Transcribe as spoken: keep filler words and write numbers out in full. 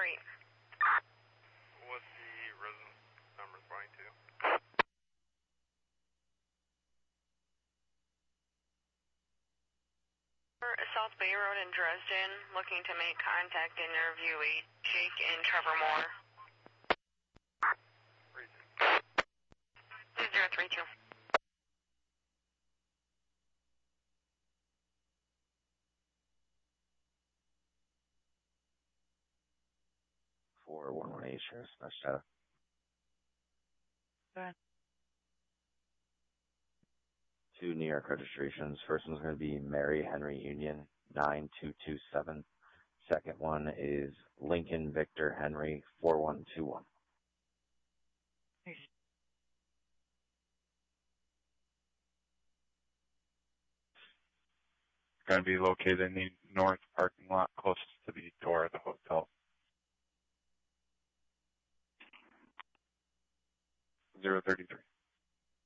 eight. What's the residence number responding to? South Bay Road in Dresden, looking to make contact and interview a Jake and Trevor Moore. two zero three two. four one one eight, Sheriff Smashetta. Go ahead. Two New York registrations. First one's going to be Mary Henry Union, nine two two seven. Second one is Lincoln Victor Henry, four one two one. Thanks. Going to be located in the north parking lot closest to the door of the hotel. zero thirty-three.